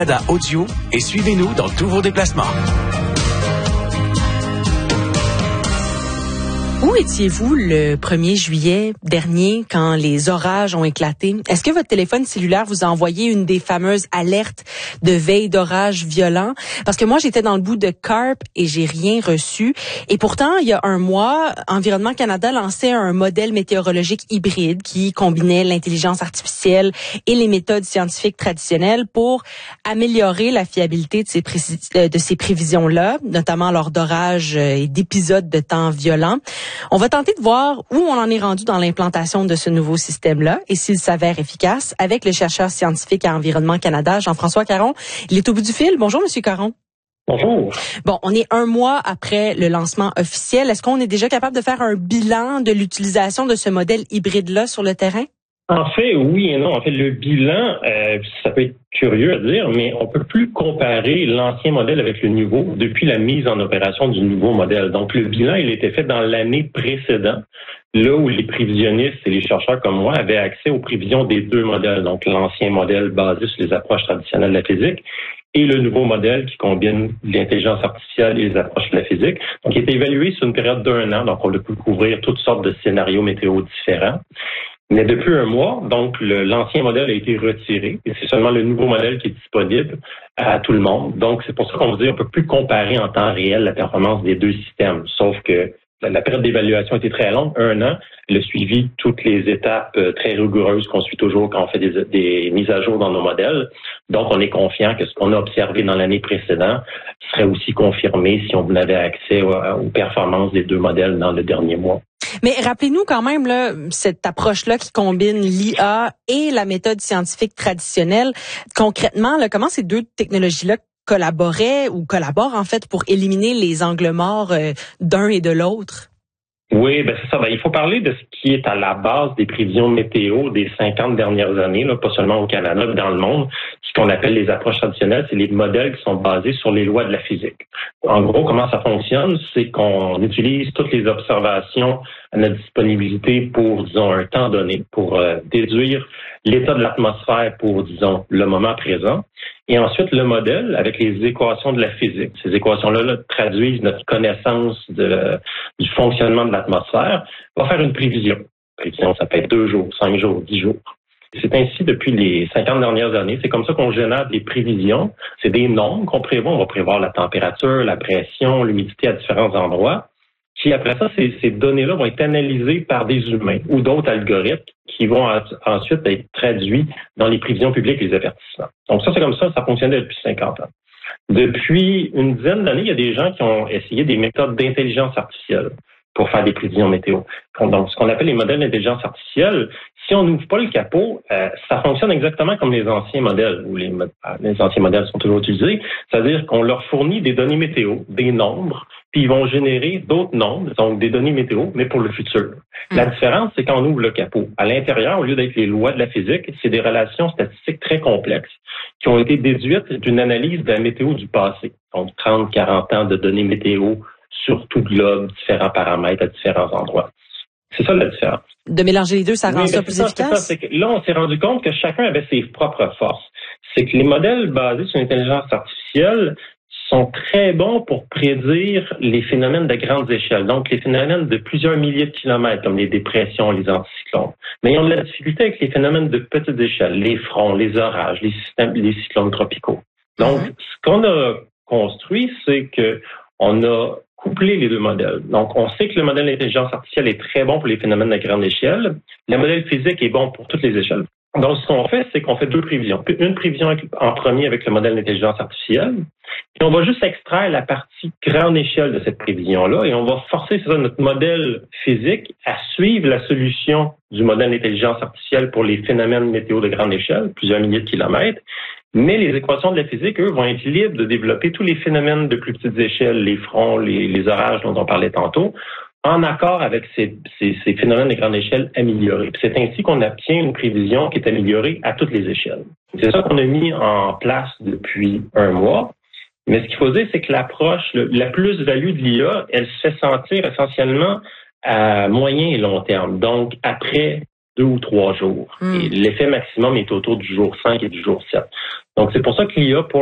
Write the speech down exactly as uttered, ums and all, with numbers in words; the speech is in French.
Audio et suivez-nous dans tous vos déplacements. Où étiez-vous le premier juillet dernier quand les orages ont éclaté? Est-ce que votre téléphone cellulaire vous a envoyé une des fameuses alertes de veille d'orage violent? Parce que moi, j'étais dans le bout de Carp et j'ai rien reçu. Et pourtant, il y a un mois, Environnement Canada lançait un modèle météorologique hybride qui combinait l'intelligence artificielle et les méthodes scientifiques traditionnelles pour améliorer la fiabilité de ces, pré- de ces prévisions-là, notamment lors d'orages et d'épisodes de temps violents. On va tenter de voir où on en est rendu dans l'implantation de ce nouveau système-là et s'il s'avère efficace avec le chercheur scientifique à Environnement Canada, Jean-François Caron. Il est au bout du fil. Bonjour, Monsieur Caron. Bonjour. Bon, on est un mois après le lancement officiel. Est-ce qu'on est déjà capable de faire un bilan de l'utilisation de ce modèle hybride-là sur le terrain? En fait, oui et non. En fait, le bilan, euh, ça peut être curieux à dire, mais on peut plus comparer l'ancien modèle avec le nouveau depuis la mise en opération du nouveau modèle. Donc, le bilan, il était fait dans l'année précédente, là où les prévisionnistes et les chercheurs comme moi avaient accès aux prévisions des deux modèles. Donc, l'ancien modèle basé sur les approches traditionnelles de la physique et le nouveau modèle qui combine l'intelligence artificielle et les approches de la physique. Donc, il était évalué sur une période d'un an. Donc, on a pu couvrir toutes sortes de scénarios météo différents. Mais depuis un mois, donc le, l'ancien modèle a été retiré et c'est seulement le nouveau modèle qui est disponible à tout le monde. Donc, c'est pour ça qu'on vous dit qu'on ne peut plus comparer en temps réel la performance des deux systèmes. Sauf que la, la période d'évaluation était très longue, un an. Elle a suivi toutes les étapes euh, très rigoureuses qu'on suit toujours quand on fait des, des mises à jour dans nos modèles. Donc, on est confiant que ce qu'on a observé dans l'année précédente serait aussi confirmé si on avait accès aux, aux performances des deux modèles dans le dernier mois. Mais rappelez-nous quand même là, cette approche-là qui combine l'I A et la méthode scientifique traditionnelle. Concrètement, là, comment ces deux technologies-là collaboraient ou collaborent en fait pour éliminer les angles morts euh, d'un et de l'autre? Oui, ben c'est ça. Ben, il faut parler de ce qui est à la base des prévisions météo des cinquante dernières années, là, pas seulement au Canada, mais dans le monde. Ce qu'on appelle les approches traditionnelles, c'est les modèles qui sont basés sur les lois de la physique. En gros, comment ça fonctionne, c'est qu'on utilise toutes les observations à notre disponibilité pour, disons, un temps donné, pour euh, déduire l'état de l'atmosphère pour, disons, le moment présent. Et ensuite, le modèle, avec les équations de la physique. Ces équations-là là, traduisent notre connaissance de, du fonctionnement de l'atmosphère, va faire une prévision. Prévision, ça peut être deux jours, cinq jours, dix jours. C'est ainsi depuis les cinquante dernières années. C'est comme ça qu'on génère des prévisions. C'est des nombres qu'on prévoit. On va prévoir la température, la pression, l'humidité à différents endroits. Puis après ça, ces, ces données-là vont être analysées par des humains ou d'autres algorithmes qui vont a, ensuite être traduits dans les prévisions publiques et les avertissements. Donc ça, c'est comme ça, ça fonctionnait depuis cinquante ans. Depuis une dizaine d'années, il y a des gens qui ont essayé des méthodes d'intelligence artificielle pour faire des prévisions météo. Donc, ce qu'on appelle les modèles d'intelligence artificielle, si on n'ouvre pas le capot, euh, ça fonctionne exactement comme les anciens modèles, où les, les anciens modèles sont toujours utilisés, c'est-à-dire qu'on leur fournit des données météo, des nombres, puis ils vont générer d'autres nombres, donc des données météo, mais pour le futur. Mmh. La différence, c'est quand on ouvre le capot. À l'intérieur, au lieu d'être les lois de la physique, c'est des relations statistiques très complexes qui ont été déduites d'une analyse de la météo du passé. Donc, trente, quarante ans de données météo sur tout le globe, différents paramètres à différents endroits. C'est ça la différence. De mélanger les deux, ça rend oui, ça plus ça, efficace? C'est ça, c'est que là, on s'est rendu compte que chacun avait ses propres forces. C'est que les modèles basés sur l'intelligence artificielle sont très bons pour prédire les phénomènes de grandes échelles, donc les phénomènes de plusieurs milliers de kilomètres, comme les dépressions, les anticyclones. Mais ils ont de la difficulté avec les phénomènes de petites échelles, les fronts, les orages, les systèmes, les cyclones tropicaux. Donc, mm-hmm. ce qu'on a construit, c'est que on a couplé les deux modèles. Donc, on sait que le modèle d'intelligence artificielle est très bon pour les phénomènes de grande échelle. Le modèle physique est bon pour toutes les échelles. Donc, ce qu'on fait, c'est qu'on fait deux prévisions. Une prévision en premier avec le modèle d'intelligence artificielle, puis on va juste extraire la partie grande échelle de cette prévision-là et on va forcer c'est ça, notre modèle physique à suivre la solution du modèle d'intelligence artificielle pour les phénomènes météo de grande échelle, plusieurs milliers de kilomètres. Mais les équations de la physique, eux, vont être libres de développer tous les phénomènes de plus petites échelles, les fronts, les, les orages dont on parlait tantôt, en accord avec ces, ces, ces phénomènes de grande échelle améliorés. Puis c'est ainsi qu'on obtient une prévision qui est améliorée à toutes les échelles. C'est ça qu'on a mis en place depuis un mois. Mais ce qu'il faut dire, c'est que l'approche, le, la plus-value de l'I A, elle se fait sentir essentiellement à moyen et long terme. Donc, après deux ou trois jours. Mm. Et l'effet maximum est autour du jour cinq et du jour sept. Donc, c'est pour ça que l'I A, pour